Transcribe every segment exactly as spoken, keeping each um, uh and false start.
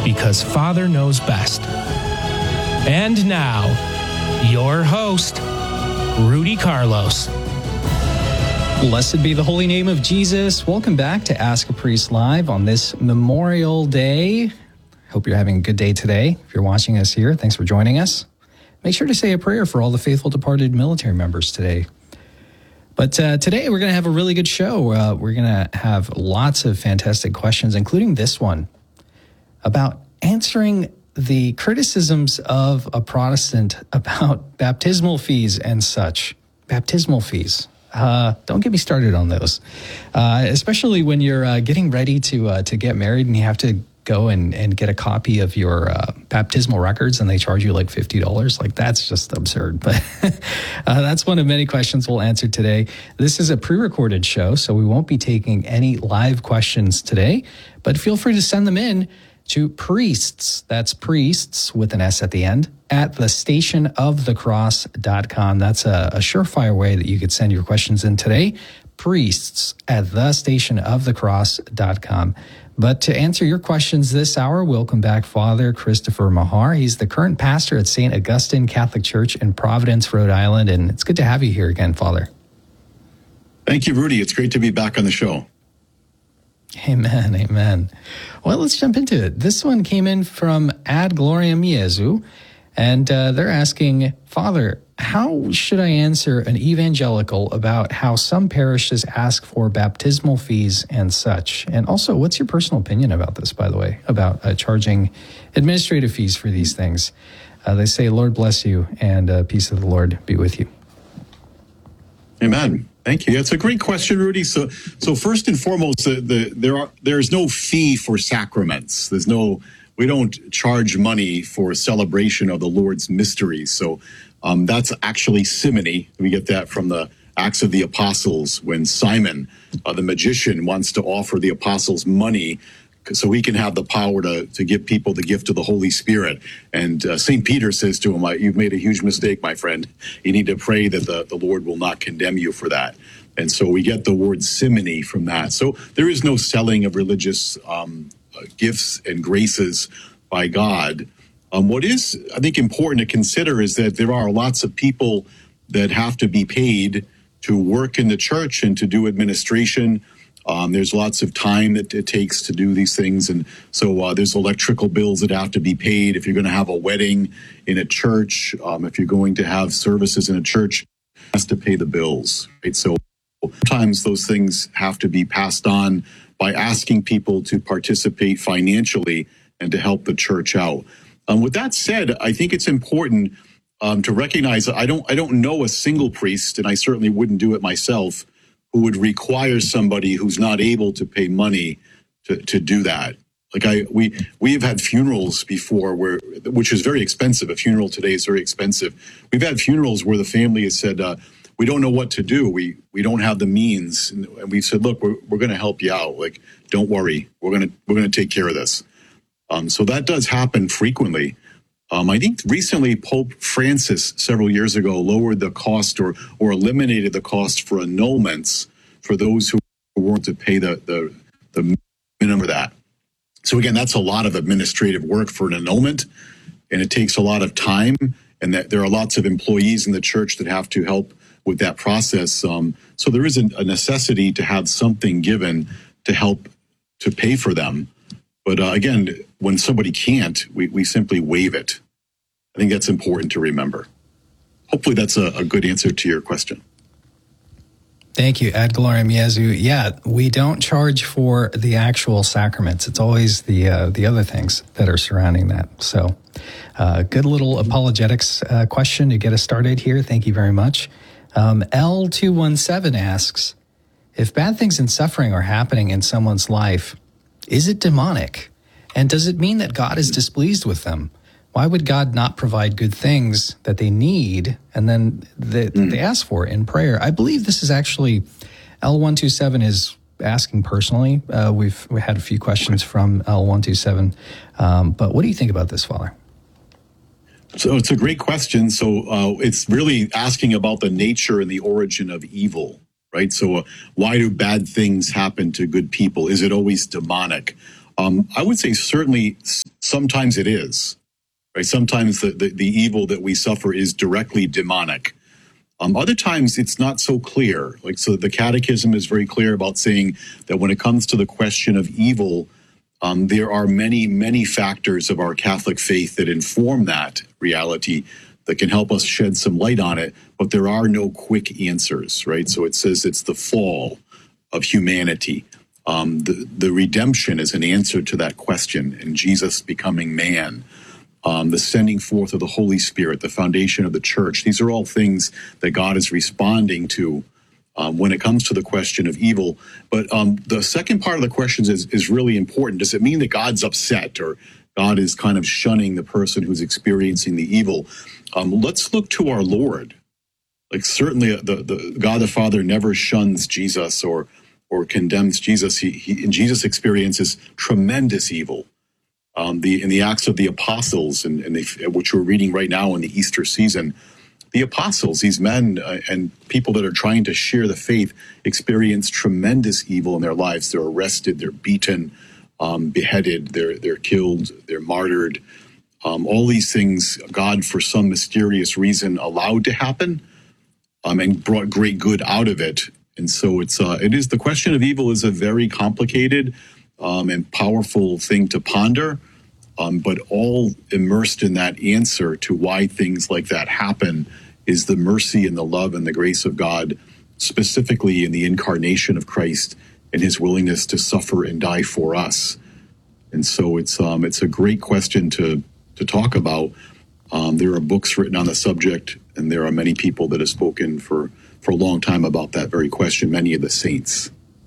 because Father knows best. And now, your host, Rudy Carlos. Blessed be the holy name of Jesus. Welcome back to Ask a Priest Live on this Memorial Day. Hope you're having a good day today. If you're watching us here, thanks for joining us. Make sure to say a prayer for all the faithful departed military members today. But uh, today we're going to have a really good show. Uh, we're going to have lots of fantastic questions, including this one about answering the criticisms of a Protestant about baptismal fees and such. Baptismal fees. Uh, don't get me started on those, uh, especially when you're uh, getting ready to uh, to get married and you have to go and, and get a copy of your uh, baptismal records and they charge you like fifty dollars. Like, that's just absurd. But uh, that's one of many questions we'll answer today. This is a pre-recorded show, so we won't be taking any live questions today, but feel free to send them in to priests, that's priests with an S at the end, at the station of the cross dot com. That's a, a surefire way that you could send your questions in today. Priests at the station of the cross dot com. But to answer your questions this hour, welcome back Father Christopher Mahar. He's the current pastor at Saint Augustine Catholic Church in Providence, Rhode Island. And it's good to have you here again, Father. Thank you, Rudy. It's great to be back on the show. Amen, amen. Well, let's jump into it. This one came in from Ad Gloriam Jesu, and uh, they're asking, Father, how should I answer an evangelical about how some parishes ask for baptismal fees and such? And also, what's your personal opinion about this, by the way, about uh, charging administrative fees for these things? Uh, they say, Lord bless you, and uh, peace of the Lord be with you. Amen. Thank you. That's a great question, Rudy. So, so first and foremost, the, the, there are there is no fee for sacraments. There's no, we don't charge money for celebration of the Lord's mysteries. So, um, that's actually simony. We get that from the Acts of the Apostles when Simon, uh, the magician, wants to offer the apostles money so he can have the power to, to give people the gift of the Holy Spirit. And uh, Saint Peter says to him, you've made a huge mistake, my friend. You need to pray that the, the Lord will not condemn you for that. And so we get the word simony from that. So there is no selling of religious um, uh, gifts and graces by God. Um, what is, I think, important to consider is that there are lots of people that have to be paid to work in the church and to do administration. Um, there's lots of time that it takes to do these things. And so uh, there's electrical bills that have to be paid. If you're going to have a wedding in a church, um, if you're going to have services in a church, it has to pay the bills. Right? So sometimes those things have to be passed on by asking people to participate financially and to help the church out. Um, with that said, I think it's important um, to recognize that I don't, I don't know a single priest, and I certainly wouldn't do it myself, who would require somebody who's not able to pay money to, to do that. Like I, we, we have had funerals before where, which is very expensive. A funeral today is very expensive. We've had funerals where the family has said, uh, we don't know what to do. We, we don't have the means. And we said, look, we're, we're going to help you out. Like, don't worry. We're going to, we're going to take care of this. Um, so that does happen frequently. Um, I think recently Pope Francis, several years ago, lowered the cost or or eliminated the cost for annulments for those who weren't to pay the, the, the minimum for that. So again, that's a lot of administrative work for an annulment, and it takes a lot of time, and that there are lots of employees in the church that have to help with that process. Um, so there is a, a necessity to have something given to help to pay for them. But uh, again, when somebody can't, we, we simply waive it. I think that's important to remember. Hopefully that's a, a good answer to your question. Thank you, Ad Gloriam Jesu. Yeah, we don't charge for the actual sacraments. It's always the uh, the other things that are surrounding that. So uh, good little apologetics uh, question to get us started here. Thank you very much. Um, L two one seven asks, if bad things and suffering are happening in someone's life, is it demonic? And does it mean that God is displeased with them? Why would God not provide good things that they need and then that mm. they ask for in prayer? I believe this is actually, L one two seven is asking personally. Uh, we've we had a few questions from L one two seven. Um, but what do you think about this, Father? So it's a great question. So uh, it's really asking about the nature and the origin of evil, right? So uh, why do bad things happen to good people? Is it always demonic? Um, I would say certainly sometimes it is, right? Sometimes the, the, the evil that we suffer is directly demonic. Um, other times it's not so clear. Like, so the Catechism is very clear about saying that when it comes to the question of evil, um, there are many, many factors of our Catholic faith that inform that reality, that can help us shed some light on it, but there are no quick answers, right? So it says it's the fall of humanity. Um, the, the redemption is an answer to that question, and Jesus becoming man, um, the sending forth of the Holy Spirit, the foundation of the church. These are all things that God is responding to um, when it comes to the question of evil. But um, the second part of the question is, is really important. Does it mean that God's upset or God is kind of shunning the person who's experiencing the evil? Um, let's look to our Lord. Like, certainly the, the God the Father never shuns Jesus or or condemns Jesus. He, he Jesus experiences tremendous evil. Um, the in the Acts of the Apostles, and, and they, which we're reading right now in the Easter season, the apostles, these men uh, and people that are trying to share the faith, experience tremendous evil in their lives. They're arrested, they're beaten, um, beheaded, they're they're killed, they're martyred. Um, all these things, God, for some mysterious reason, allowed to happen, um, and brought great good out of it. And so it's uh, it is the question of evil is a very complicated um, and powerful thing to ponder, um, but all immersed in that answer to why things like that happen is the mercy and the love and the grace of God, specifically in the incarnation of Christ and his willingness to suffer and die for us. And so it's um, it's a great question to to talk about. Um, there are books written on the subject, and there are many people that have spoken for, for a long time about that very question, many of the saints.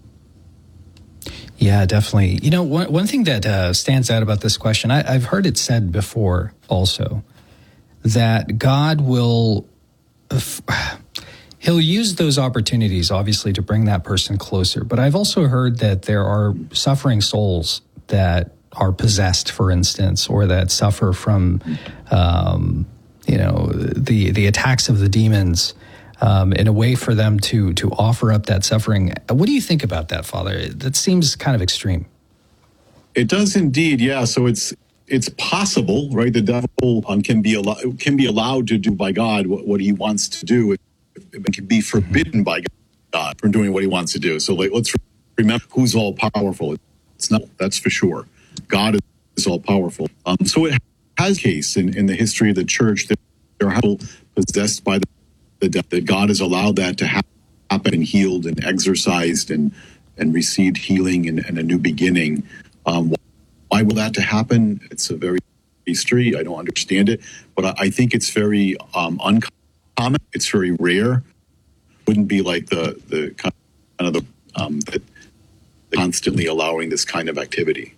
Yeah, definitely. You know, one, one thing that uh, stands out about this question, I, I've heard it said before also, that God will, uh, he'll use those opportunities, obviously, to bring that person closer. But I've also heard that there are suffering souls that are possessed, for instance, or that suffer from, um, you know, the the attacks of the demons, um, in a way for them to to offer up that suffering. What do you think about that, Father? That seems kind of extreme. It does indeed, yeah. So it's it's possible, right? The devil um, can be allowed can be allowed to do by God what, what he wants to do. It, it can be forbidden by God from doing what he wants to do. So like, let's remember who's all powerful. It's not, that's for sure. God is all powerful. Um, so it has a case in, in the history of the church that there are people possessed by the, the devil, that God has allowed that to happen and healed and exorcised and, and received healing and, and a new beginning. Um, why will that to happen? It's a very history. I don't understand it, but I, I think it's very um, uncommon. It's very rare. Wouldn't be like the the kind of the um, that constantly allowing this kind of activity.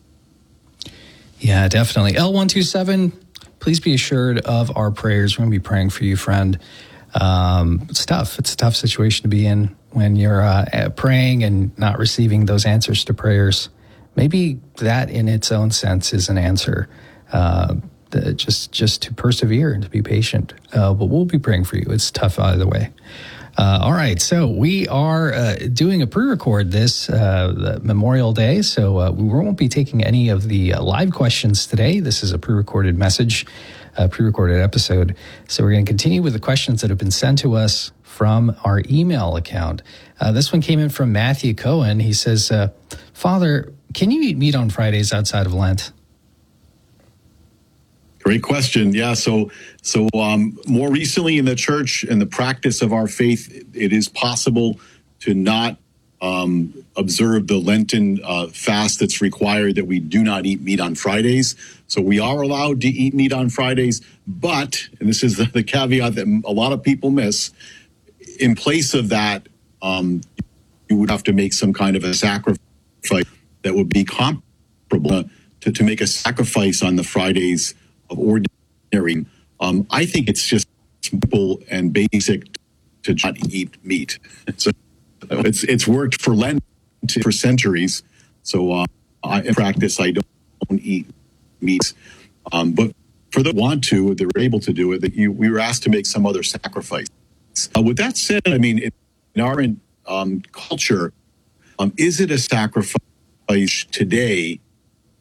Yeah, definitely. L one two seven, please be assured of our prayers. We're going to be praying for you, friend. Um, it's tough. It's a tough situation to be in when you're uh, praying and not receiving those answers to prayers. Maybe that in its own sense is an answer, uh, the, just just to persevere and to be patient. Uh, but we'll be praying for you. It's tough either way. Uh, all right, so we are uh, doing a pre-record this uh, Memorial Day, so uh, we won't be taking any of the uh, live questions today. This is a pre-recorded message, a pre-recorded episode. So we're going to continue with the questions that have been sent to us from our email account. Uh, this one came in from Matthew Cohen. He says, uh, Father, can you eat meat on Fridays outside of Lent? Great question. Yeah. So, so um, more recently in the church and the practice of our faith, it is possible to not um, observe the Lenten uh, fast that's required, that we do not eat meat on Fridays. So we are allowed to eat meat on Fridays, but, and this is the, the caveat that a lot of people miss, in place of that, um, you would have to make some kind of a sacrifice that would be comparable to, to make a sacrifice on the Fridays of ordinary. Um, I think it's just simple and basic to not eat meat. So it's it's worked for Lent for centuries. So uh, I, in practice, I don't, don't eat meat. Um, but for those who want to, they're able to do it. That you, we were asked to make some other sacrifice. Uh, with that said, I mean, in, in our um, culture, um, is it a sacrifice today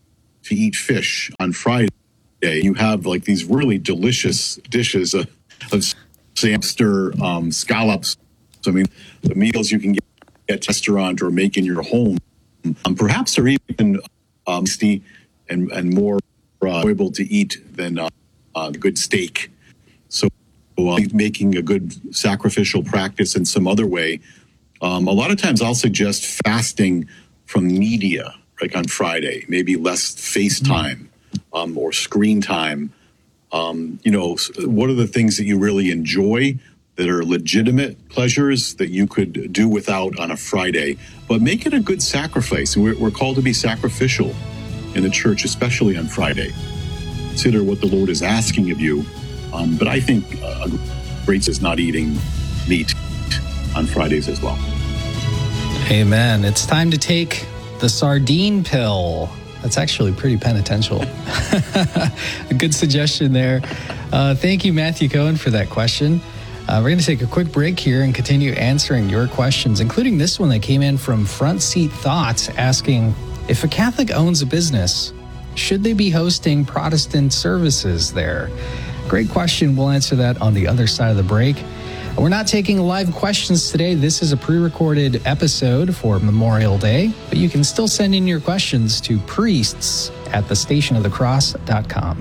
to eat fish on Friday, you have like these really delicious dishes of, of hamster um, scallops. So, I mean, the meals you can get at a restaurant or make in your home, um, perhaps are even um, tasty and, and more uh, able to eat than uh, uh, good steak. So uh, making a good sacrificial practice in some other way. Um, a lot of times I'll suggest fasting from media, like on Friday, maybe less FaceTime um, or screen time. Um, you know, what are the things that you really enjoy that are legitimate pleasures that you could do without on a Friday, but make it a good sacrifice. And we're, we're called to be sacrificial in the church, especially on Friday. Consider what the Lord is asking of you. Um, but I think uh, great is not eating meat on Fridays as well. Amen. It's time to take the sardine pill. That's actually pretty penitential. A good suggestion there. Uh, thank you, Matthew Cohen, for that question. Uh, we're going to take a quick break here and continue answering your questions, including this one that came in from Front Seat Thoughts asking, if a Catholic owns a business, should they be hosting Protestant services there? Great question. We'll answer that on the other side of the break. We're not taking live questions today. This is a pre-recorded episode for Memorial Day, but you can still send in your questions to priests at the station of the cross dot com.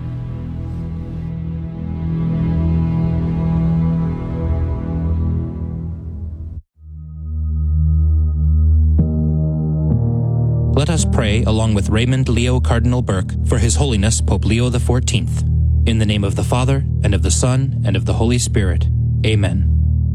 Let us pray along with Raymond Leo Cardinal Burke for His Holiness Pope Leo the fourteenth. In the name of the Father, and of the Son, and of the Holy Spirit. Amen.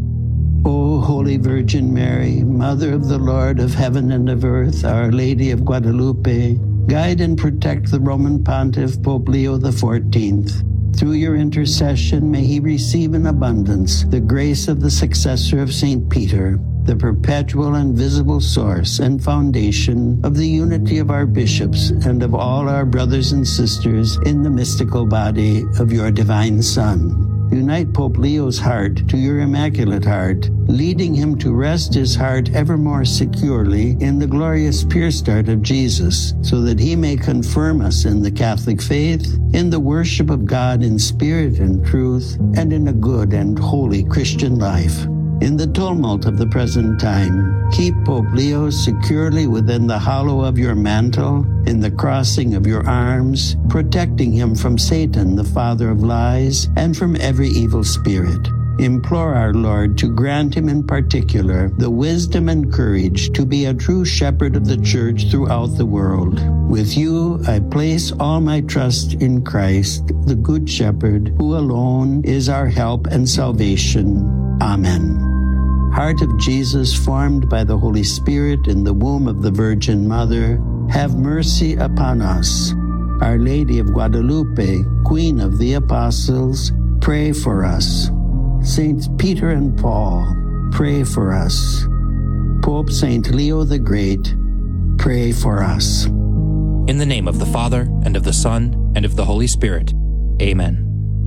O Holy Virgin Mary, Mother of the Lord of heaven and of earth, Our Lady of Guadalupe, guide and protect the Roman Pontiff Pope Leo the fourteenth. Through your intercession, may he receive in abundance the grace of the successor of Saint Peter, the perpetual and visible source and foundation of the unity of our bishops and of all our brothers and sisters in the mystical body of your divine Son. Unite Pope Leo's heart to your Immaculate Heart, leading him to rest his heart ever more securely in the glorious pure start of Jesus, so that he may confirm us in the Catholic faith, in the worship of God in spirit and truth, and in a good and holy Christian life. In the tumult of the present time, keep Pope Leo securely within the hollow of your mantle, in the crossing of your arms, protecting him from Satan, the father of lies, and from every evil spirit. Implore our Lord to grant him in particular the wisdom and courage to be a true shepherd of the church throughout the world. With you, I place all my trust in Christ, the Good Shepherd, who alone is our help and salvation. Amen. Heart of Jesus, formed by the Holy Spirit in the womb of the Virgin Mother, have mercy upon us. Our Lady of Guadalupe, Queen of the Apostles, pray for us. Saints Peter and Paul, pray for us. Pope Saint Leo the Great, pray for us. In the name of the Father, and of the Son, and of the Holy Spirit. Amen.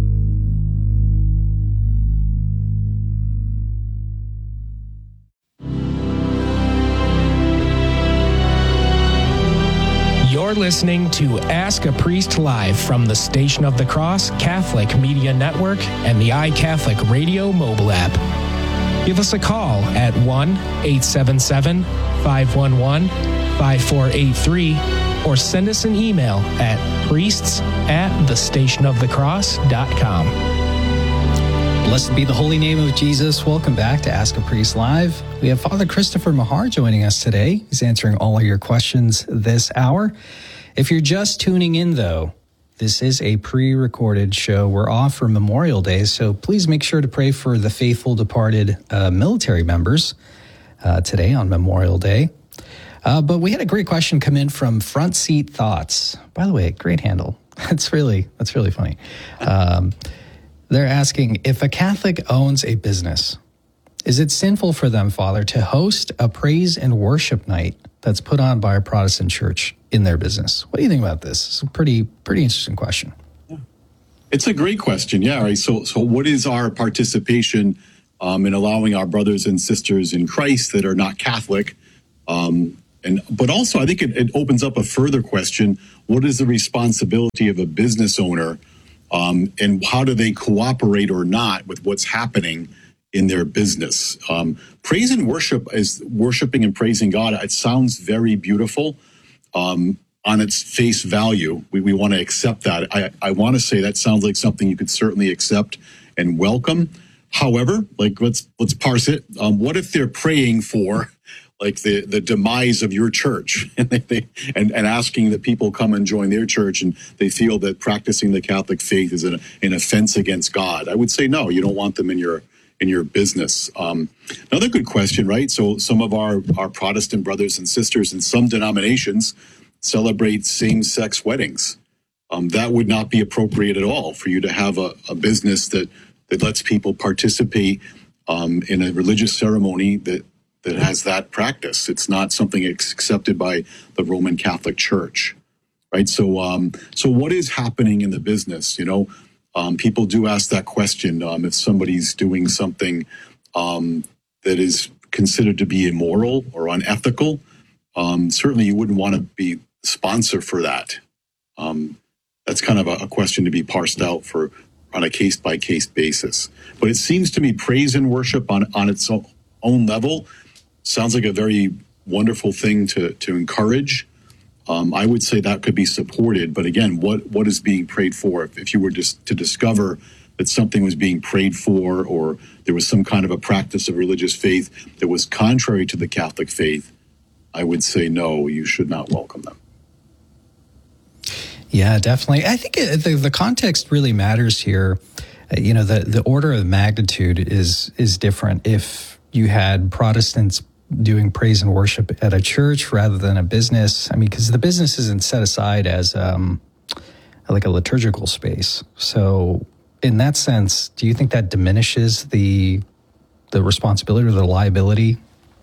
You're listening to Ask a Priest Live from the Station of the Cross Catholic Media Network and the iCatholic Radio mobile app. Give us a call at one eight seven seven, five one one, five four eight three or send us an email at priests at the station of the cross dot com. Blessed be the holy name of Jesus. Welcome back to Ask a Priest Live. We have Father Christopher Mahar joining us today. He's answering all of your questions this hour. If you're just tuning in, though, this is a pre-recorded show. We're off for Memorial Day, so please make sure to pray for the faithful departed uh, military members uh, today on Memorial Day. Uh, but we had a great question come in from Front Seat Thoughts. By the way, great handle. That's really, that's really funny. Um, They're asking, if a Catholic owns a business, is it sinful for them, Father, to host a praise and worship night that's put on by a Protestant church in their business? What do you think about this? It's a pretty, pretty interesting question. It's a great question. Yeah. Right. So, so what is our participation um, in allowing our brothers and sisters in Christ that are not Catholic um, And but also, I think it, it opens up a further question: what is the responsibility of a business owner, um, and how do they cooperate or not with what's happening in their business? Um, praise and worship is worshiping and praising God. It sounds very beautiful um, on its face value. We we want to accept that. I I want to say that sounds like something you could certainly accept and welcome. However, like let's let's parse it. Um, what if they're praying for like the, the demise of your church and, they, and and asking that people come and join their church and they feel that practicing the Catholic faith is an, an offense against God? I would say no, you don't want them in your in your business. Um, another good question, right? So some of our, our Protestant brothers and sisters in some denominations celebrate same-sex weddings. Um, that would not be appropriate at all for you to have a, a business that, that lets people participate um, in a religious ceremony that that has that practice. It's not something accepted by the Roman Catholic Church, right? So, um, so what is happening in the business? You know, um, people do ask that question. Um, if somebody's doing something um, that is considered to be immoral or unethical, um, certainly you wouldn't want to be sponsor for that. Um, that's kind of a, a question to be parsed out for on a case by case basis. But it seems to me praise and worship on on its own level sounds like a very wonderful thing to to encourage. Um, I would say that could be supported. But again, what what is being prayed for? If, if you were just to discover that something was being prayed for, or there was some kind of a practice of religious faith that was contrary to the Catholic faith, I would say no, you should not welcome them. Yeah, definitely. I think it, the the context really matters here. Uh, you know, the the order of magnitude is is different. If you had Protestants doing praise and worship at a church rather than a business, I mean, because the business isn't set aside as um, like a liturgical space. So in that sense, do you think that diminishes the the responsibility or the liability?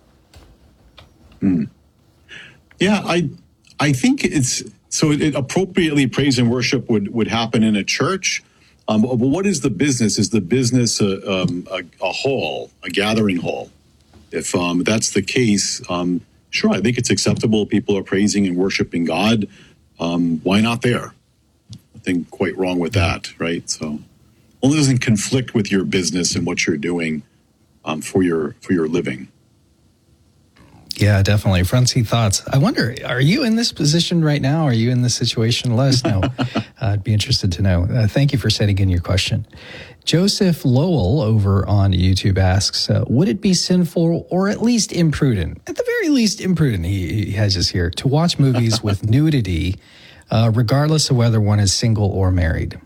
Hmm. Yeah, I I think it's so it, it appropriately praise and worship would, would happen in a church. Um, but what is the business? Is the business a, um, a, a hall, a gathering hall? If um, that's the case, um, sure, I think it's acceptable. People are praising and worshiping God. Um, why not there? Nothing quite wrong with that, right? So, well, it doesn't conflict with your business and what you're doing um, for your for your living. Yeah, definitely. Francie, thoughts? I wonder, are you in this position right now? Are you in this situation? Let us know. uh, I'd be interested to know. Uh, thank you for sending in your question. Joseph Lowell over on YouTube asks, uh, would it be sinful or at least imprudent, at the very least imprudent, he, he has us here, to watch movies with nudity, uh, regardless of whether one is single or married?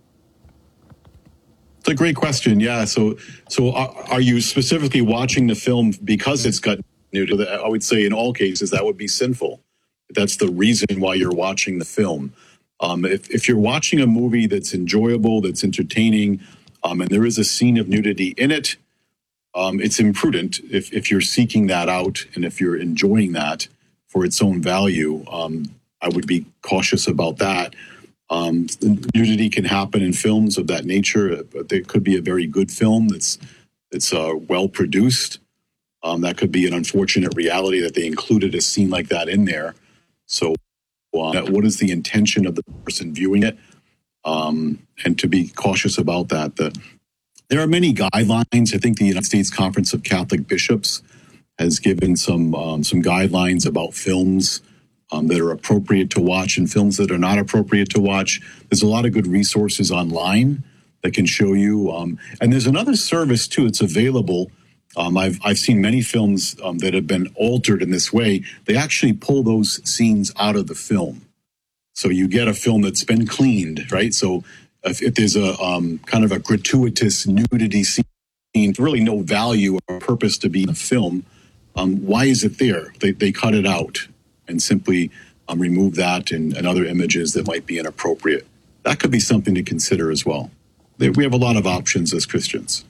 It's a great question. Yeah. So, so are, are you specifically watching the film because it's got nudity? I would say in all cases that would be sinful. That's the reason why you're watching the film. Um, if, if you're watching a movie that's enjoyable, that's entertaining, um, and there is a scene of nudity in it, um, it's imprudent if, if you're seeking that out and if you're enjoying that for its own value. Um, I would be cautious about that. Um, nudity can happen in films of that nature, but there could be a very good film that's that's uh, well produced. Um, that could be an unfortunate reality that they included a scene like that in there. So uh, what is the intention of the person viewing it? Um, and to be cautious about that. The, there are many guidelines. I think the United States Conference of Catholic Bishops has given some um, some guidelines about films um, that are appropriate to watch and films that are not appropriate to watch. There's a lot of good resources online that can show you. Um, and there's another service, too, that's available. Um, I've I've seen many films um, that have been altered in this way. They actually pull those scenes out of the film, so you get a film that's been cleaned, right? So if, if there's a um, kind of a gratuitous nudity scene, really no value or purpose to be in a film, um, why is it there? They they cut it out and simply um, remove that and, and other images that might be inappropriate. That could be something to consider as well. They, we have a lot of options as Christians.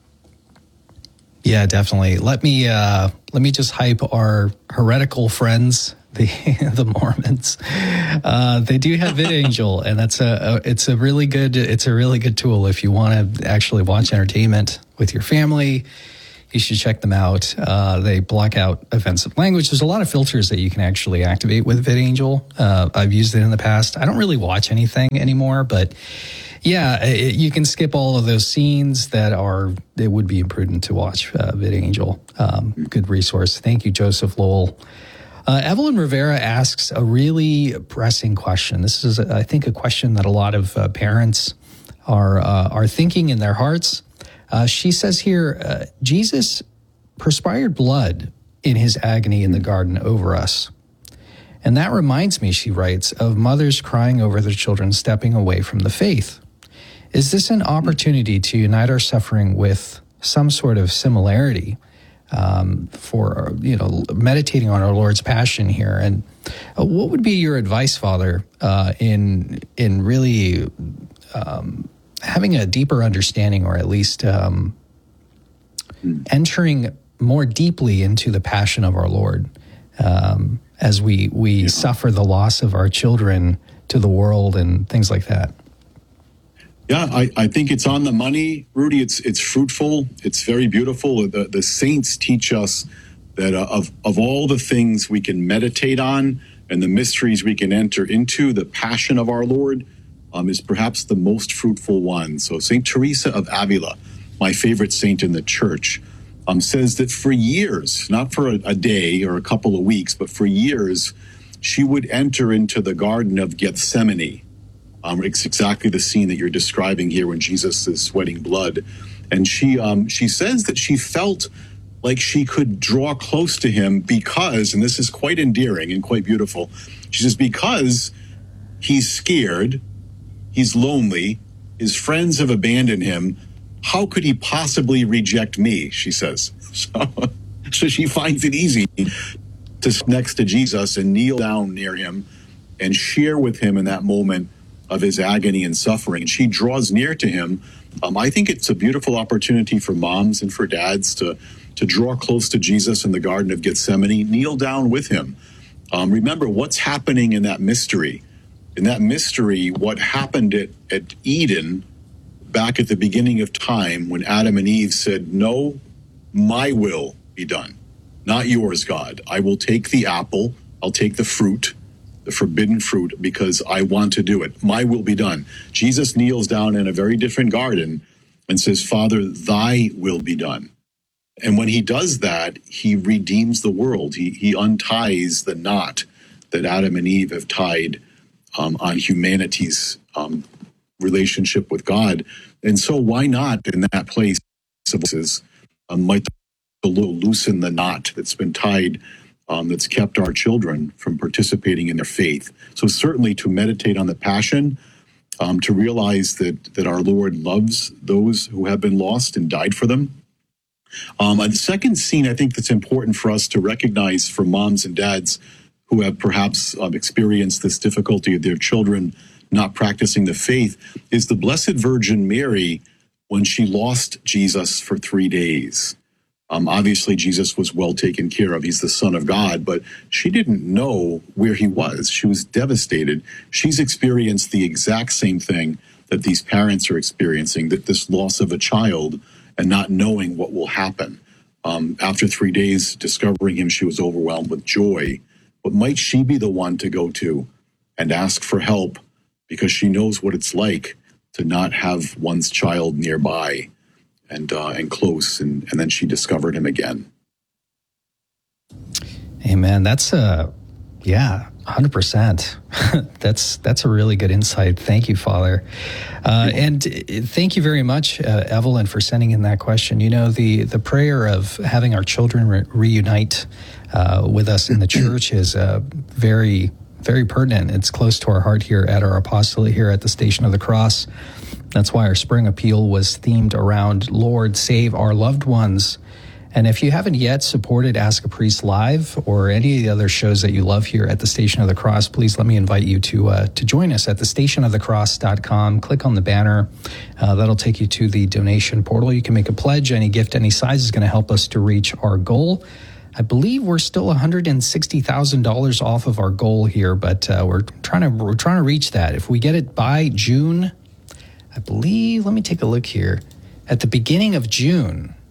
Yeah, definitely. Let me uh, let me just hype our heretical friends, the the Mormons. Uh, they do have VidAngel, and that's a, a it's a really good it's a really good tool if you want to actually watch entertainment with your family. You should check them out. Uh, they block out offensive language. There's a lot of filters that you can actually activate with VidAngel. Uh, I've used it in the past. I don't really watch anything anymore, but yeah, it, you can skip all of those scenes that are, it would be imprudent to watch uh, VidAngel. Um, good resource. Thank you, Joseph Lowell. Uh, Evelyn Rivera asks a really pressing question. This is, I think, a question that a lot of uh, parents are uh, are thinking in their hearts. Uh, she says here, uh, Jesus perspired blood in his agony in the garden over us. And that reminds me, she writes, of mothers crying over their children stepping away from the faith. Is this an opportunity to unite our suffering with some sort of similarity um, for, you know, meditating on our Lord's passion here? And uh, what would be your advice, Father, uh, in in really um, having a deeper understanding, or at least um, entering more deeply into the passion of our Lord um, as we, we yeah. suffer the loss of our children to the world and things like that? Yeah, I, I think it's on the money, Rudy. It's it's fruitful. It's very beautiful. The, the saints teach us that uh, of, of all the things we can meditate on and the mysteries we can enter into, the passion of our Lord Um, is perhaps the most fruitful one. So Saint Teresa of Avila, my favorite saint in the church, um, says that for years, not for a, a day or a couple of weeks, but for years, she would enter into the Garden of Gethsemane. Um, it's exactly the scene that you're describing here when Jesus is sweating blood. And she um, she says that she felt like she could draw close to him because, and this is quite endearing and quite beautiful, she says, because he's scared, he's lonely, his friends have abandoned him, how could he possibly reject me, she says. So, so she finds it easy to sit next to Jesus and kneel down near him and share with him in that moment of his agony and suffering. She draws near to him. Um, I think it's a beautiful opportunity for moms and for dads to, to draw close to Jesus in the Garden of Gethsemane, kneel down with him. Um, remember what's happening in that mystery. In that mystery, what happened at, at Eden back at the beginning of time when Adam and Eve said, no, my will be done, not yours, God. I will take the apple, I'll take the fruit, the forbidden fruit, because I want to do it. My will be done. Jesus kneels down in a very different garden and says, Father, thy will be done. And when he does that, he redeems the world. He, he unties the knot that Adam and Eve have tied um, on humanity's um, relationship with God. And so why not in that place um, might the Lord loosen the knot that's been tied, um, that's kept our children from participating in their faith. So certainly to meditate on the passion, um, to realize that that our Lord loves those who have been lost and died for them. Um, a second scene I think that's important for us to recognize for moms and dads who have perhaps um, experienced this difficulty of their children not practicing the faith is the Blessed Virgin Mary when she lost Jesus for three days. Um, obviously, Jesus was well taken care of. He's the Son of God, but she didn't know where he was. She was devastated. She's experienced the exact same thing that these parents are experiencing, that this loss of a child and not knowing what will happen. Um, after three days discovering him, she was overwhelmed with joy. But might she be the one to go to and ask for help because she knows what it's like to not have one's child nearby and uh, and close, and, and then she discovered him again. Amen. That's a, yeah, one hundred percent. that's that's a really good insight. Thank you, Father. Uh, and thank you very much, uh, Evelyn, for sending in that question. You know, the, the prayer of having our children re- reunite uh, with us in the church is uh, very, very pertinent. It's close to our heart here at our apostolate here at the Station of the Cross. That's why our spring appeal was themed around Lord, save our loved ones. And if you haven't yet supported Ask a Priest Live or any of the other shows that you love here at the Station of the Cross, please let me invite you to uh, to join us at the station of the cross dot com. Click on the banner. Uh, that'll take you to the donation portal. You can make a pledge. Any gift, any size is going to help us to reach our goal. I believe we're still one hundred sixty thousand dollars off of our goal here, but uh, we're trying to we're trying to reach that. If we get it by June, I believe, let me take a look here. At the beginning of June, I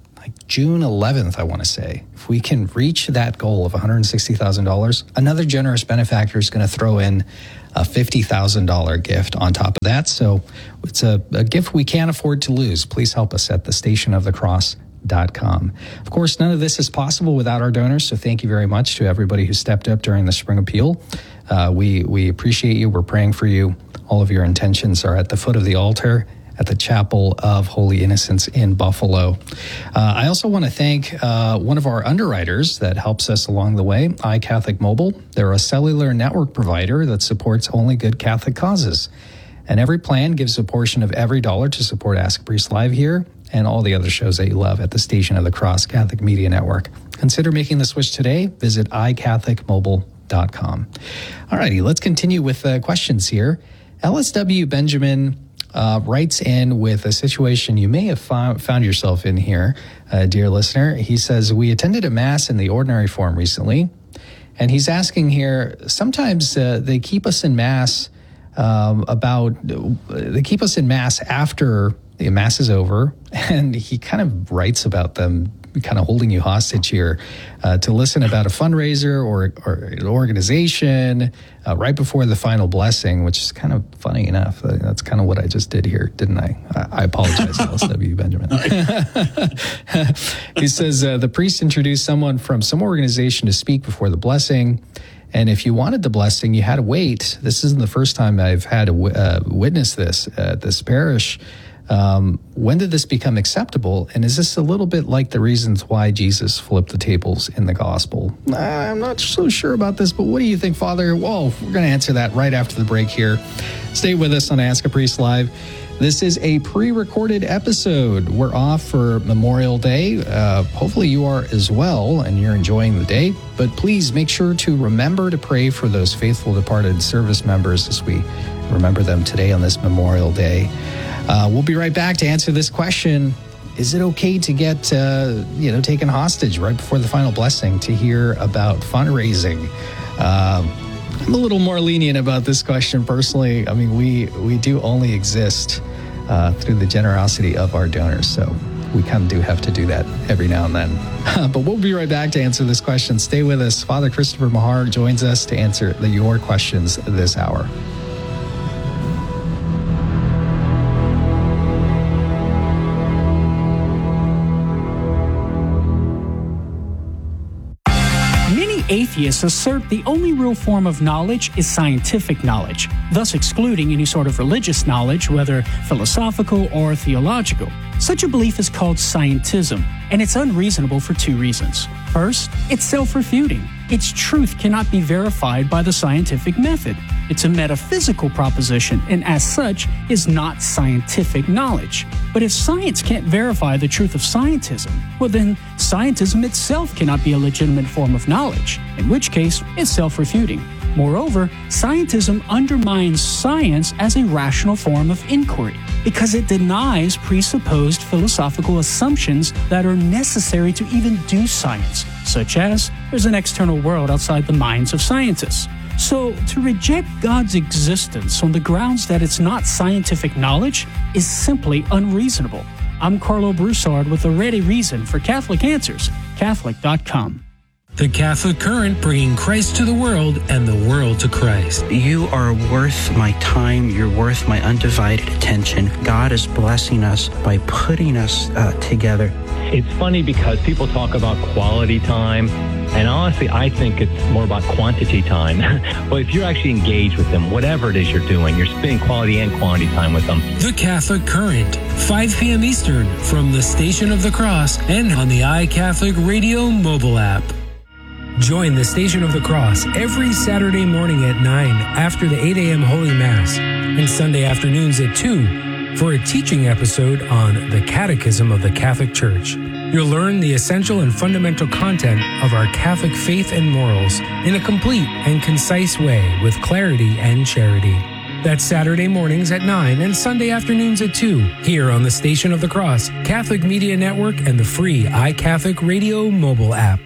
June eleventh, I want to say. If we can reach that goal of one hundred sixty thousand dollars, another generous benefactor is going to throw in a fifty thousand dollars gift on top of that. So it's a, a gift we can't afford to lose. Please help us at the station of the cross dot com. Of course, none of this is possible without our donors, so thank you very much to everybody who stepped up during the Spring Appeal. Uh, we, we appreciate you. We're praying for you. All of your intentions are at the foot of the altar at the Chapel of Holy Innocents in Buffalo. Uh, I also want to thank uh, one of our underwriters that helps us along the way, iCatholic Mobile. They're a cellular network provider that supports only good Catholic causes. And every plan gives a portion of every dollar to support Ask a Priest Live here and all the other shows that you love at the Station of the Cross Catholic Media Network. Consider making the switch today. Visit i catholic mobile dot com. All righty, let's continue with uh, questions here. L S W Benjamin uh, writes in with a situation you may have found, found yourself in here, uh, dear listener. He says, we attended a Mass in the ordinary form recently, and he's asking here, sometimes uh, they keep us in Mass um, about, they keep us in Mass after the Mass is over, and he kind of writes about them kind of holding you hostage here uh, to listen about a fundraiser or, or an organization uh, right before the final blessing, which is kind of funny enough. Uh, that's kind of what I just did here, didn't I? I, I apologize, L S W Benjamin. He says, uh, the priest introduced someone from some organization to speak before the blessing. And if you wanted the blessing, you had to wait. This isn't the first time I've had to w- uh, witness this at this parish. Um, when did this become acceptable? And is this a little bit like the reasons why Jesus flipped the tables in the gospel? I'm not so sure about this, but what do you think, Father? Well, we're going to answer that right after the break here. Stay with us on Ask a Priest Live. This is a pre-recorded episode. We're off for Memorial Day. Uh, hopefully you are as well, and you're enjoying the day. But please make sure to remember to pray for those faithful departed service members as we remember them today on this Memorial Day. Uh, we'll be right back to answer this question. Is it okay to get, uh, you know, taken hostage right before the final blessing to hear about fundraising? Uh, I'm a little more lenient about this question personally. I mean, we, we do only exist uh, through the generosity of our donors. So we kind of do have to do that every now and then. But we'll be right back to answer this question. Stay with us. Father Christopher Mahar joins us to answer the, your questions this hour. Atheists assert the only real form of knowledge is scientific knowledge, thus excluding any sort of religious knowledge, whether philosophical or theological. Such a belief is called scientism, and it's unreasonable for two reasons. First, it's self-refuting. Its truth cannot be verified by the scientific method. It's a metaphysical proposition, and as such, is not scientific knowledge. But if science can't verify the truth of scientism, well then, scientism itself cannot be a legitimate form of knowledge, in which case, it's self-refuting. Moreover, scientism undermines science as a rational form of inquiry, because it denies presupposed philosophical assumptions that are necessary to even do science, such as there's an external world outside the minds of scientists. So, to reject God's existence on the grounds that it's not scientific knowledge is simply unreasonable. I'm Carlo Broussard with a ready reason for Catholic Answers, Catholic dot com. The Catholic Current, bringing Christ to the world and the world to Christ. You are worth my time. You're worth my undivided attention. God is blessing us by putting us uh, together. It's funny because people talk about quality time, and honestly, I think it's more about quantity time. But if you're actually engaged with them, whatever it is you're doing, you're spending quality and quantity time with them. The Catholic Current, five p.m. Eastern, from the Station of the Cross and on the iCatholic Radio mobile app. Join the Station of the Cross every Saturday morning at nine after the eight a.m. Holy Mass and Sunday afternoons at two for a teaching episode on the Catechism of the Catholic Church. You'll learn the essential and fundamental content of our Catholic faith and morals in a complete and concise way with clarity and charity. That's Saturday mornings at nine and Sunday afternoons at two here on the Station of the Cross, Catholic Media Network, and the free iCatholic Radio mobile app.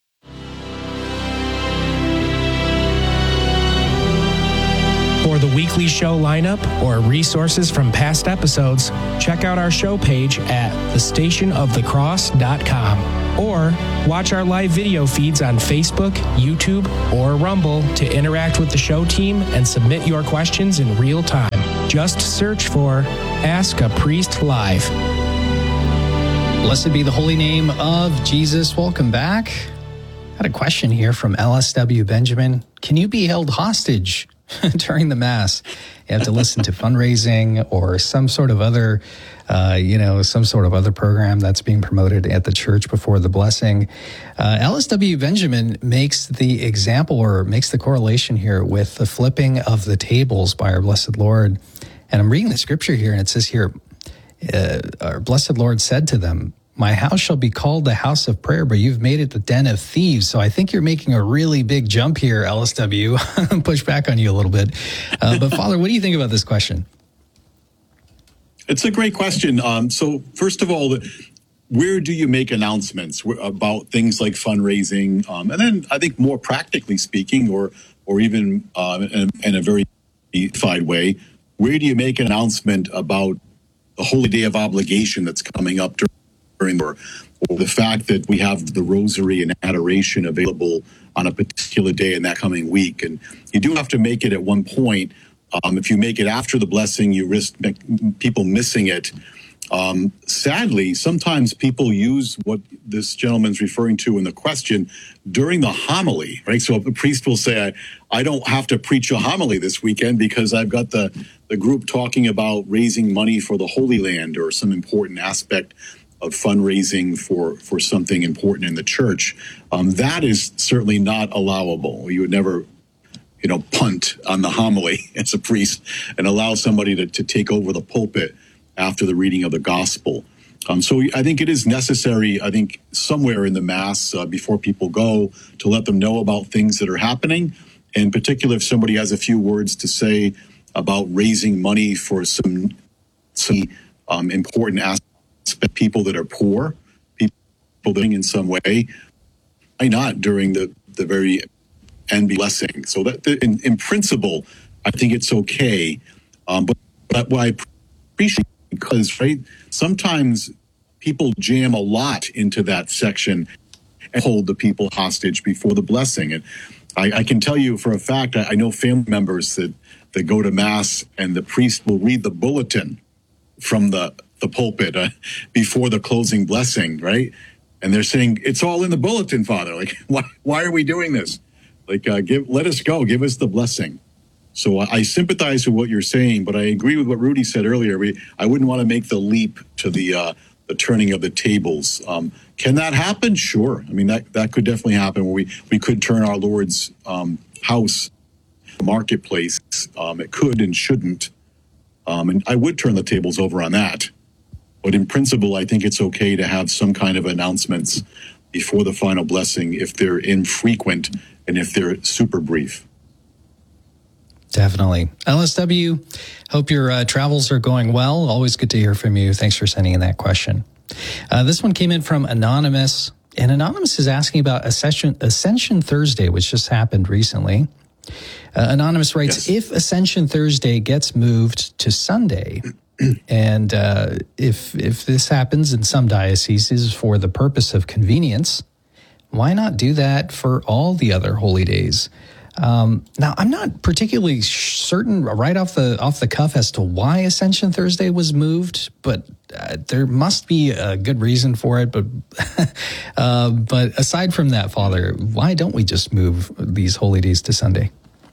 For the weekly weekly show lineup or resources from past episodes, check out our show page at the station of the cross dot com or watch our live video feeds on Facebook, YouTube, or Rumble to interact with the show team and submit your questions in real time. Just search for Ask a Priest Live. Blessed be the holy name of Jesus. Welcome back. Got a question here from L S W Benjamin. Can you be held hostage during the Mass? You have to listen to fundraising or some sort of other, uh, you know, some sort of other program that's being promoted at the church before the blessing. Uh, L S W Benjamin makes the example or makes the correlation here with the flipping of the tables by our blessed Lord. And I'm reading the scripture here, and it says here, uh, our blessed Lord said to them, my house shall be called the house of prayer, but you've made it the den of thieves. So I think you're making a really big jump here, L S W. Push back on you a little bit. Uh, but Father, what do you think about this question? It's a great question. Um, so first of all, where do you make announcements about things like fundraising? Um, and then I think more practically speaking, or or even uh, in, in a very unified way, where do you make an announcement about the Holy Day of Obligation that's coming up during or, or the fact that we have the Rosary and Adoration available on a particular day in that coming week? And you do have to make it at one point. Um, if you make it after the blessing, you risk people missing it. Um, sadly, sometimes people use what this gentleman's referring to in the question during the homily, right? So a priest will say, I, I don't have to preach a homily this weekend because I've got the, the group talking about raising money for the Holy Land or some important aspect of fundraising for, for something important in the church. Um, that is certainly not allowable. You would never, you know, punt on the homily as a priest and allow somebody to, to take over the pulpit after the reading of the gospel. Um, so I think it is necessary, I think, somewhere in the Mass uh, before people go to let them know about things that are happening. In particular, if somebody has a few words to say about raising money for some, some um, important aspects, people that are poor, people living in some way, why not during the, the very end blessing? So that in, in principle, I think it's okay. Um, but, but what I appreciate, because right, sometimes people jam a lot into that section and hold the people hostage before the blessing. And I, I can tell you for a fact, I, I know family members that, that go to Mass and the priest will read the bulletin from the, the pulpit uh, before the closing blessing, right? And they're saying, it's all in the bulletin, Father. Like, why, why are we doing this? Like, uh, give, let us go, give us the blessing. So I sympathize with what you're saying, but I agree with what Rudy said earlier. We, I wouldn't want to make the leap to the uh, the turning of the tables. Um, can that happen? Sure. I mean, that, that could definitely happen where we, we could turn our Lord's um, house, marketplace. Um, it could and shouldn't. Um, and I would turn the tables over on that. But in principle, I think it's okay to have some kind of announcements before the final blessing if they're infrequent and if they're super brief. Definitely. L S W, hope your uh, travels are going well. Always good to hear from you. Thanks for sending in that question. Uh, this one came in from Anonymous, and Anonymous is asking about Ascension, Ascension Thursday, which just happened recently. Uh, Anonymous writes, yes. If Ascension Thursday gets moved to Sunday, and uh, if if this happens in some dioceses for the purpose of convenience, why not do that for all the other holy days? Um, now, I'm not particularly certain right off the off the cuff as to why Ascension Thursday was moved, but uh, there must be a good reason for it. But uh, but aside from that, Father, why don't we just move these holy days to Sunday?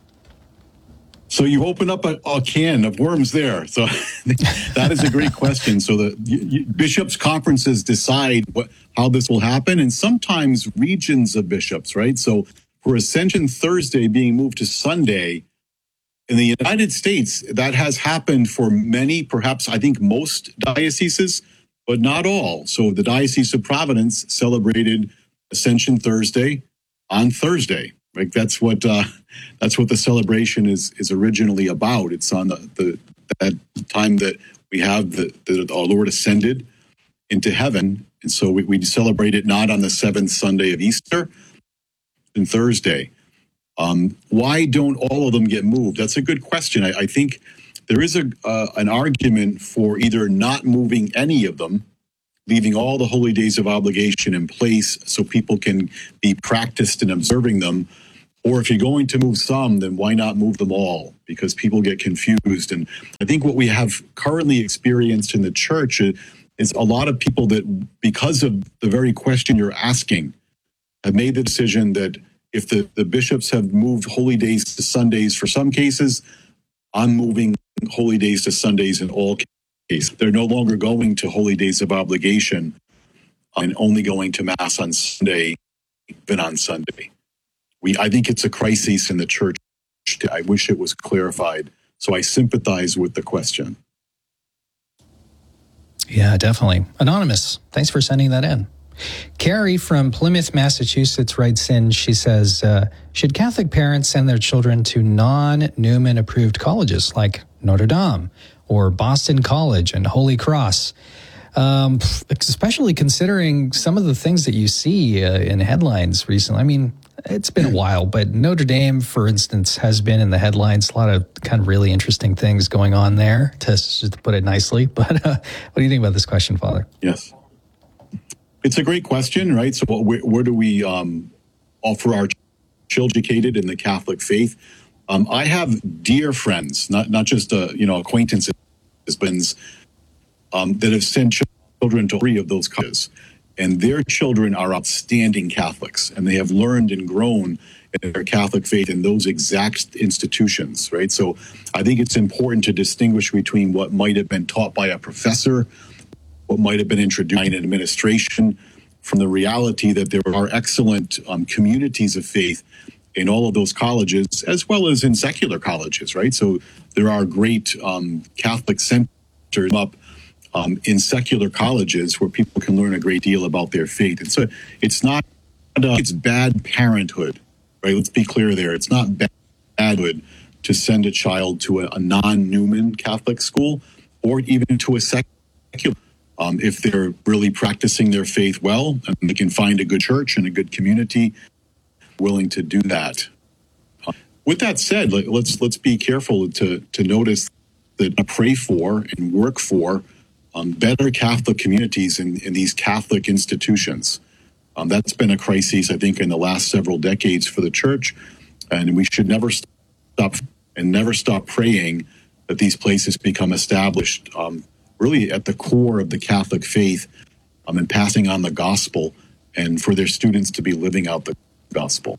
So you open up a, a can of worms there. So that is a great question. So the you, you, bishops' conferences decide what, how this will happen, and sometimes regions of bishops, right? So for Ascension Thursday being moved to Sunday, in the United States, that has happened for many, perhaps I think most dioceses, but not all. So the Diocese of Providence celebrated Ascension Thursday on Thursday. Right? That's what uh, that's what the celebration is is originally about. It's on the, the that time that we have the, the our Lord ascended into heaven, and so we, we celebrate it not on the seventh Sunday of Easter, and Thursday. Um, why don't all of them get moved? That's a good question. I, I think there is a uh, an argument for either not moving any of them, leaving all the holy days of obligation in place so people can be practiced in observing them. Or if you're going to move some, then why not move them all? Because people get confused. And I think what we have currently experienced in the church is a lot of people that, because of the very question you're asking, have made the decision that if the, the bishops have moved holy days to Sundays for some cases, I'm moving holy days to Sundays in all cases. They're no longer going to holy days of obligation and only going to Mass on Sunday than on Sunday. We, I think it's a crisis in the church. I wish it was clarified. So I sympathize with the question. Yeah, definitely. Anonymous, thanks for sending that in. Carrie from Plymouth, Massachusetts writes in, she says, uh, should Catholic parents send their children to non-Newman approved colleges like Notre Dame or Boston College and Holy Cross? Um, especially considering some of the things that you see uh, in headlines recently. I mean, it's been a while, but Notre Dame, for instance, has been in the headlines. A lot of kind of really interesting things going on there, to, just to put it nicely. But uh, what do you think about this question, Father? Yes. It's a great question, right? So where, where do we um, offer our children educated in the Catholic faith? Um, I have dear friends, not not just uh, you know acquaintances, husbands, um, that have sent children to three of those colleges, and their children are outstanding Catholics, and they have learned and grown in their Catholic faith in those exact institutions, right? So I think it's important to distinguish between what might have been taught by a professor, what might have been introduced in administration, from the reality that there are excellent um, communities of faith in all of those colleges, as well as in secular colleges, right? So there are great um, Catholic centers up um, in secular colleges where people can learn a great deal about their faith. And so it's not, uh, it's bad parenthood, right? Let's be clear there. It's not bad parenthood to send a child to a, a non-Newman Catholic school or even to a secular. Um, if they're really practicing their faith well, and they can find a good church and a good community willing to do that. Uh, with that said, let, let's let's be careful to to notice that I pray for and work for um, better Catholic communities in, in these Catholic institutions. Um, that's been a crisis, I think, in the last several decades for the Church, and we should never stop and never stop praying that these places become established. Um, really at the core of the Catholic faith um, and passing on the gospel, and for their students to be living out the gospel.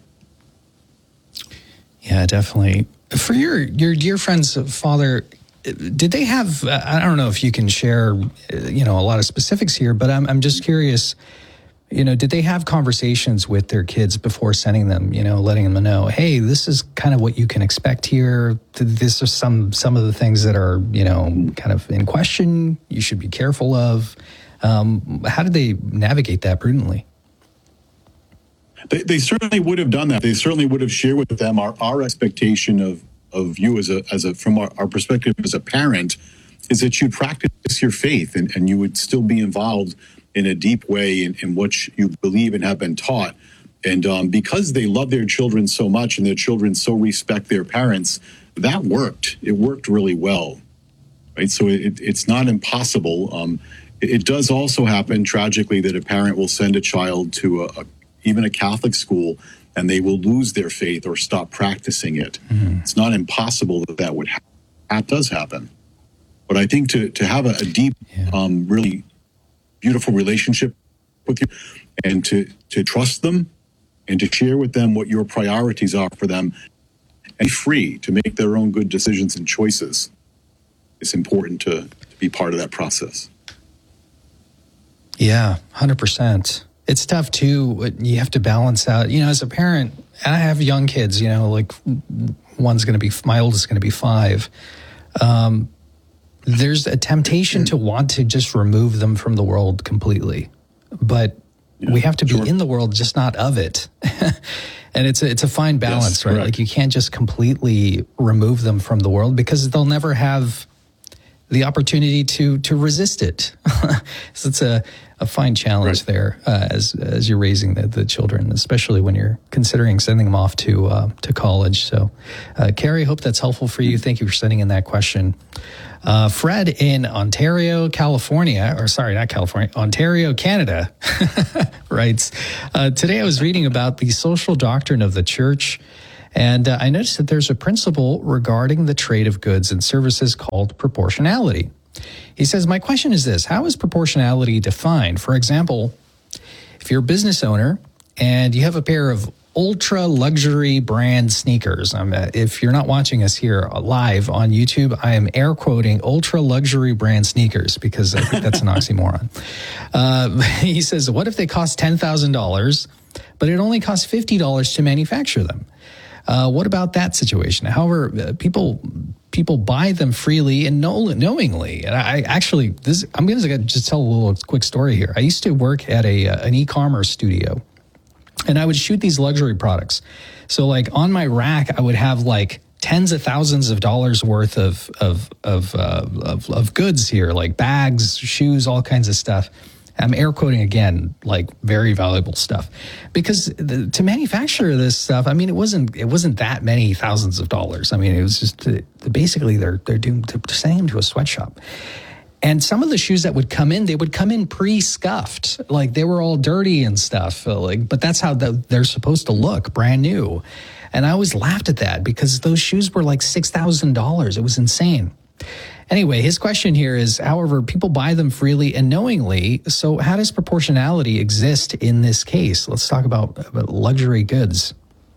Yeah, definitely. For your, your dear friends, Father, did they have, I don't know if you can share, you know, a lot of specifics here, but I'm I'm just curious, you know, did they have conversations with their kids before sending them, you know, letting them know, hey, this is kind of what you can expect here. This are some some of the things that are, you know, kind of in question, you should be careful of. Um, how did they navigate that prudently? They, they certainly would have done that. They certainly would have shared with them our, our expectation of, of you as a, as a from our, our perspective as a parent is that you practice your faith and, and you would still be involved in a deep way in, in what you believe and have been taught. And um, because they love their children so much and their children so respect their parents, that worked. It worked really well, right? So it, it's not impossible. Um, it, it does also happen, tragically, that a parent will send a child to a, a, even a Catholic school and they will lose their faith or stop practicing it. Mm-hmm. It's not impossible that that would happen. That does happen. But I think to, to have a, a deep, yeah. um, really beautiful relationship with you and to, to trust them and to share with them what your priorities are for them and be free to make their own good decisions and choices. It's important to, to be part of that process. Yeah, one hundred percent. It's tough too. You have to balance out, you know, as a parent, and I have young kids, you know, like one's going to be, my oldest is going to be five. Um, There's a temptation to want to just remove them from the world completely, but yeah, we have to be sure. in the world, just not of it. And it's a, it's a fine balance, yes, right? Correct. Like you can't just completely remove them from the world because they'll never have the opportunity to to resist it. So it's a, a fine challenge right. there uh, as as you're raising the, the children, especially when you're considering sending them off to uh, to college. So, uh, Carrie, hope that's helpful for you. Thank you for sending in that question. Uh, Fred in Ontario, California, or sorry, not California, Ontario, Canada, writes, uh, today I was reading about the social doctrine of the church, and uh, I noticed that there's a principle regarding the trade of goods and services called proportionality. He says, my question is this: how is proportionality defined? For example, if you're a business owner and you have a pair of ultra luxury brand sneakers. Um, if you're not watching us here live on YouTube, I am air quoting ultra luxury brand sneakers because I think that's an oxymoron. Uh, he says, what if they cost ten thousand dollars, but it only costs fifty dollars to manufacture them? Uh, what about that situation? However, uh, people people buy them freely and know, knowingly. And I actually, this I'm going to just tell a little quick story here. I used to work at a uh, an e-commerce studio, and I would shoot these luxury products. So like on my rack, I would have like tens of thousands of dollars worth of of of, uh, of of goods here, like bags, shoes, all kinds of stuff. I'm air quoting again, like very valuable stuff, because the, to manufacture this stuff, I mean, it wasn't it wasn't that many thousands of dollars. I mean, it was just uh, basically they're they're doing they're sending them to a sweatshop. And some of the shoes that would come in, they would come in pre-scuffed, like they were all dirty and stuff. Like, but that's how the, they're supposed to look, brand new. And I always laughed at that because those shoes were like six thousand dollars. It was insane. Anyway, his question here is, however, people buy them freely and knowingly. So how does proportionality exist in this case? Let's talk about, about luxury goods.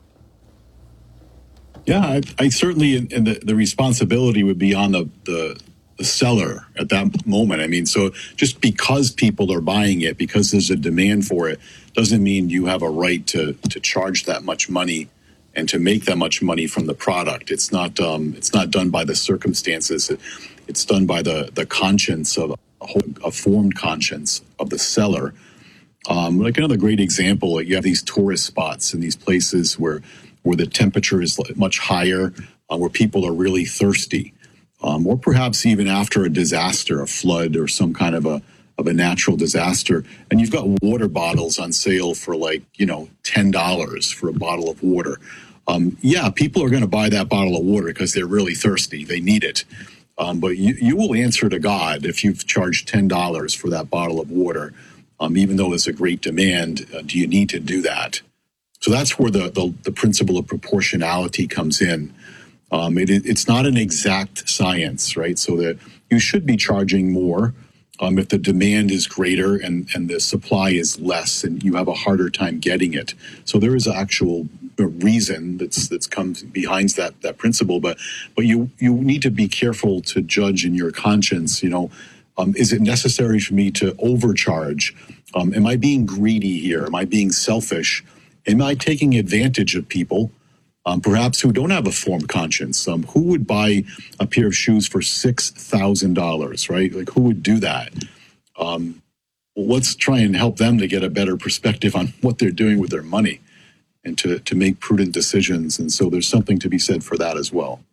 Yeah, I, I certainly, and the, the responsibility would be on the, the the seller at that moment. I mean, so just because people are buying it, because there's a demand for it, doesn't mean you have a right to to charge that much money and to make that much money from the product. It's not um, it's not done by the circumstances. It, it's done by the the conscience of a, a formed conscience of the seller. Um, like another great example, you have these tourist spots in these places where where the temperature is much higher, uh, where people are really thirsty. Um, or perhaps even after a disaster, a flood or some kind of a of a natural disaster, and you've got water bottles on sale for like, you know, ten dollars for a bottle of water. Um, yeah, people are going to buy that bottle of water because they're really thirsty. They need it. Um, but you, you will answer to God if you've charged ten dollars for that bottle of water, um, even though there's a great demand. Uh, do you need to do that? So that's where the, the, the principle of proportionality comes in. Um, it, it's not an exact science, right? So that you should be charging more um, if the demand is greater and, and the supply is less, and you have a harder time getting it. So there is actual reason that's that's comes behind that that principle, but but you you need to be careful to judge in your conscience. You know, um, is it necessary for me to overcharge? Um, am I being greedy here? Am I being selfish? Am I taking advantage of people? Um, perhaps who don't have a formed conscience. Um, who would buy a pair of shoes for six thousand dollars, right? Like, who would do that? Um, well, let's try and help them to get a better perspective on what they're doing with their money and to, to make prudent decisions. And so there's something to be said for that as well.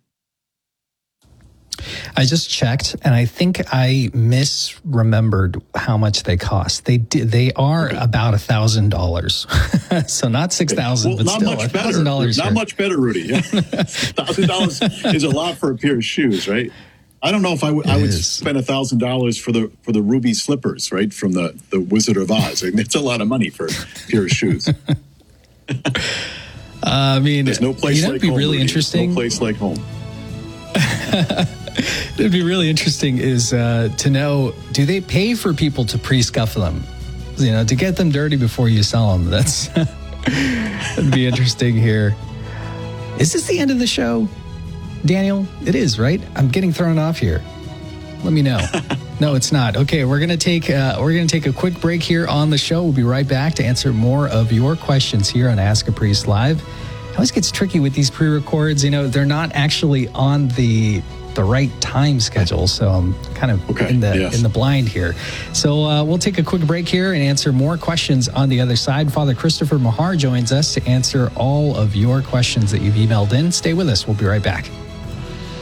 I just checked, and I think I misremembered how much they cost. They they are okay. about a thousand dollars, so not six thousand, well, but still a thousand dollars. Not here. much better, Rudy. A thousand dollars is a lot for a pair of shoes, right? I don't know if I would I would is. spend a thousand dollars for the for the ruby slippers, right, from the the Wizard of Oz. I mean, it's a lot of money for a pair of shoes. uh, I mean, there's no place you know, like it'd be home. really Rudy. interesting. No place like home. It'd be really interesting is uh, to know, do they pay for people to pre-scuff them? You know, to get them dirty before you sell them. That's that'd be interesting here. Is this the end of the show, Daniel? It is, right? I'm getting thrown off here. Let me know. No, it's not. Okay, we're gonna take uh, we're gonna take a quick break here on the show. We'll be right back to answer more of your questions here on Ask a Priest Live. It always gets tricky with these pre-records. You know, they're not actually on the the right time schedule, so I'm kind of okay, in the yes. in the blind here. So uh, we'll take a quick break here and answer more questions on the other side. Father Christopher Mahar joins us to answer all of your questions that you've emailed in. Stay with us. We'll be right back.